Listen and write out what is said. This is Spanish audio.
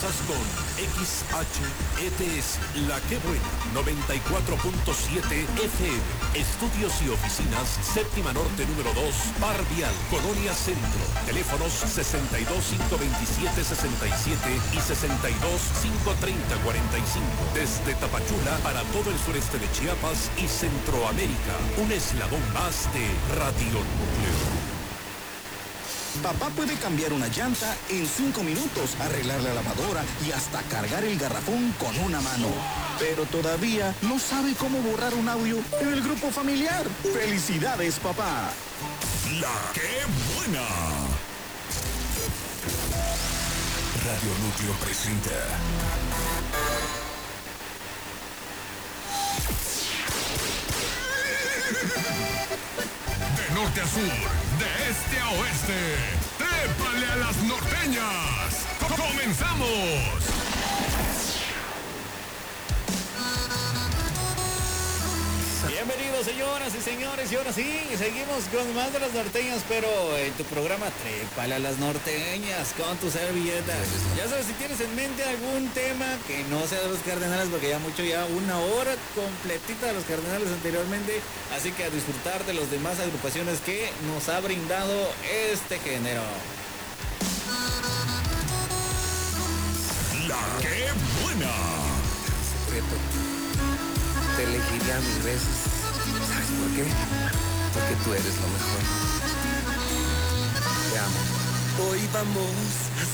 Estás con XHETS, La Que Buena, 94.7 FM. Estudios y oficinas, Séptima Norte número 2, Par Vial, Colonia Centro. Teléfonos 62-527-67 y 62-530-45. Desde Tapachula para todo el sureste de Chiapas y Centroamérica. Un eslabón más de Radio Núcleo. Papá puede cambiar una llanta en 5 minutos, arreglar la lavadora y hasta cargar el garrafón con una mano. Pero todavía no sabe cómo borrar un audio en el grupo familiar. ¡Felicidades, papá! La Que Buena. Radio Núcleo presenta. De norte a sur, de este a oeste, ¡trépale a las norteñas! ¡Comenzamos! Bienvenidos, señoras y señores, y ahora sí, seguimos con más de las norteñas, pero en tu programa Trépale a las norteñas con tu servilleta. Ya sabes, si tienes en mente algún tema que no sea de los Cardenales, porque ya una hora completita de los Cardenales anteriormente, así que a disfrutar de las demás agrupaciones que nos ha brindado este género. La Que Buena. Te elegiría 1000 veces. ¿Sabes por qué? Porque tú eres lo mejor. Te amo. Hoy vamos a